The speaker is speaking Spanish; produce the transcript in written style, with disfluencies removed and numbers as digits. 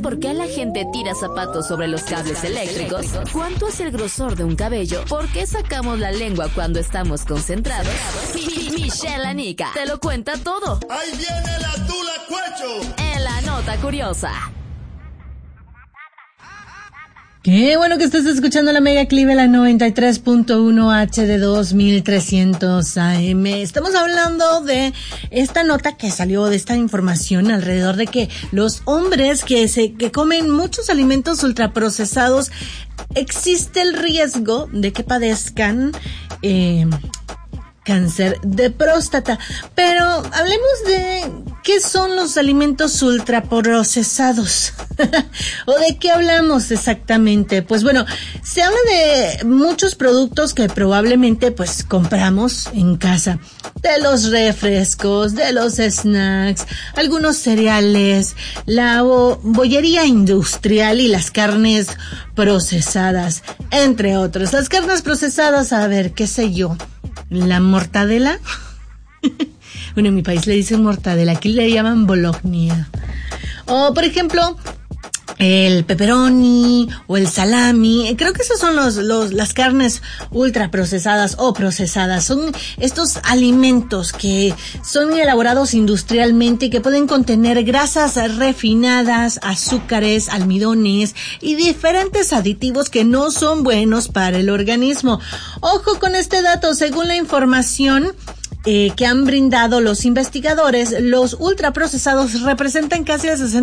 por qué la gente tira zapatos sobre los cables eléctricos? ¿Cuánto es el grosor de un cabello? ¿Por qué sacamos la lengua cuando estamos concentrados? Michelle Anica te lo cuenta todo. ¡Ahí viene la Tula Cuecho! En la nota curiosa. Qué bueno que estés escuchando la Mega Cleveland 93.1 HD2 1300 AM. Estamos hablando de esta nota que salió de esta información alrededor de que los hombres que comen muchos alimentos ultraprocesados, existe el riesgo de que padezcan cáncer de próstata. Pero hablemos de qué son los alimentos ultraprocesados. ¿O de qué hablamos exactamente? Pues bueno, se habla de muchos productos que probablemente pues compramos en casa. De los refrescos, de los snacks, algunos cereales, la bollería industrial y las carnes procesadas, entre otros. Las carnes procesadas, a ver, qué sé yo. La mortadela. Bueno, en mi país le dicen mortadela, aquí le llaman bologna. O, por ejemplo, el pepperoni o el salami. Creo que esos son las carnes ultra procesadas o procesadas. Son estos alimentos que son elaborados industrialmente y que pueden contener grasas refinadas, azúcares, almidones y diferentes aditivos que no son buenos para el organismo. Ojo con este dato, según la información que han brindado los investigadores, los ultraprocesados representan casi el 60%